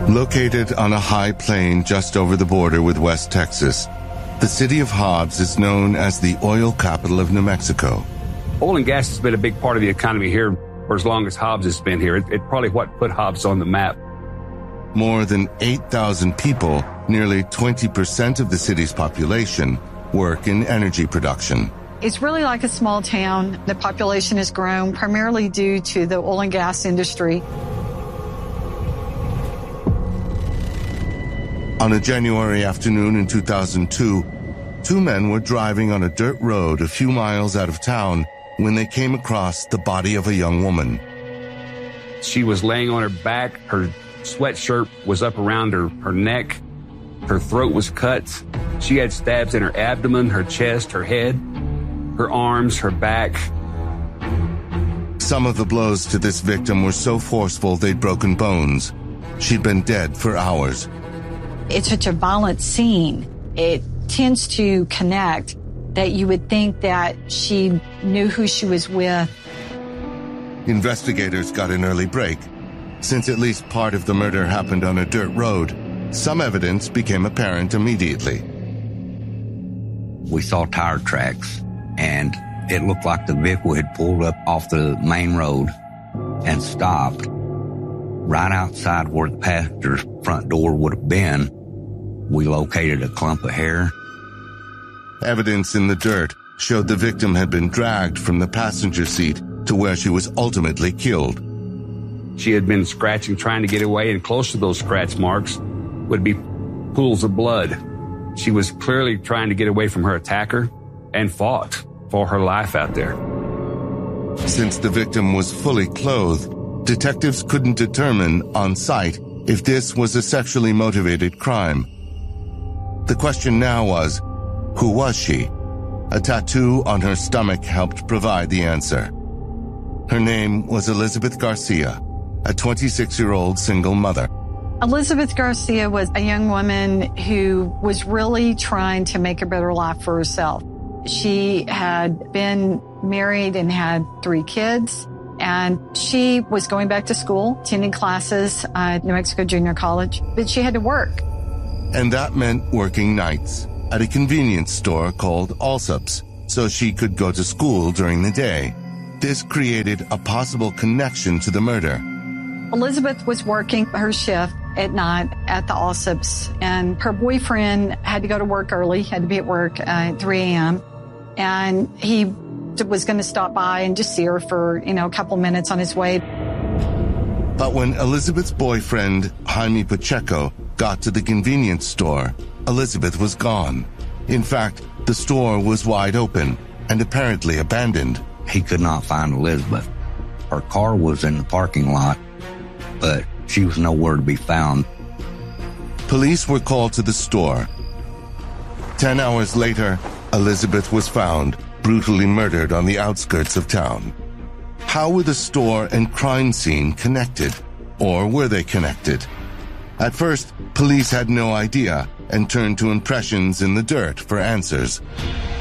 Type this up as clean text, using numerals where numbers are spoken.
Located on a high plain just over the border with West Texas, the city of Hobbs is known as the oil capital of New Mexico. Oil and gas has been a big part of the economy here for as long as Hobbs has been here. It probably what put Hobbs on the map. More than 8,000 people, nearly 20% of the city's population, work in energy production. It's really like a small town. The population has grown primarily due to the oil and gas industry. On a January afternoon in 2002, two men were driving on a dirt road a few miles out of town when they came across the body of a young woman. She was laying on her back. Her sweatshirt was up around her neck. Her throat was cut. She had stabs in her abdomen, her chest, her head, her arms, her back. Some of the blows to this victim were so forceful they'd broken bones. She'd been dead for hours. It's such a violent scene. It tends to connect that you would think that she knew who she was with. Investigators got an early break. Since at least part of the murder happened on a dirt road, some evidence became apparent immediately. We saw tire tracks, and it looked like the vehicle had pulled up off the main road and stopped right outside where the passenger's front door would have been. We located a clump of hair. Evidence in the dirt showed the victim had been dragged from the passenger seat to where she was ultimately killed. She had been scratching, trying to get away, and close to those scratch marks would be pools of blood. She was clearly trying to get away from her attacker and fought for her life out there. Since the victim was fully clothed, detectives couldn't determine on sight if this was a sexually motivated crime. The question now was, who was she? A tattoo on her stomach helped provide the answer. Her name was Elizabeth Garcia, a 26-year-old single mother. Elizabeth Garcia was a young woman who was really trying to make a better life for herself. She had been married and had 3 kids, and she was going back to school, attending classes at New Mexico Junior College, but she had to work. And that meant working nights at a convenience store called Allsup's, so she could go to school during the day. This created a possible connection to the murder. Elizabeth was working her shift at night at the Allsup's, and her boyfriend had to go to work early, had to be at work at 3 a.m., and he was going to stop by and just see her for, a couple minutes on his way. But when Elizabeth's boyfriend, Jaime Pacheco, got to the convenience store, Elizabeth was gone. In fact, the store was wide open and apparently abandoned. He could not find Elizabeth. Her car was in the parking lot, but she was nowhere to be found. Police were called to the store. 10 hours later, Elizabeth was found, brutally murdered on the outskirts of town. How were the store and crime scene connected? Or were they connected? At first, police had no idea and turned to impressions in the dirt for answers.